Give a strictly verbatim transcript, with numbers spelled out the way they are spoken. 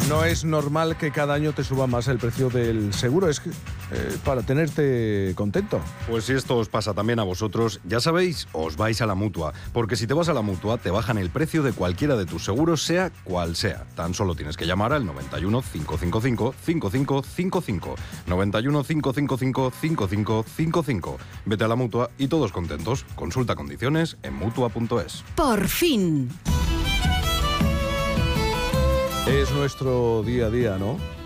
No es normal que cada año te suba más el precio del seguro, es que, eh, para tenerte contento. Pues si esto os pasa también a vosotros, ya sabéis, os vais a la Mutua, porque si te vas a la Mutua te bajan el precio de cualquiera de tus seguros, sea cual sea. Tan solo tienes que llamar al noventa y uno, cinco cinco cinco, cinco cinco cinco cinco, noventa y uno, cinco cinco cinco, cinco cinco cinco cinco. Vete a la Mutua y todos contentos. Consulta condiciones en mutua punto es. Por fin. Es nuestro día a día, ¿no?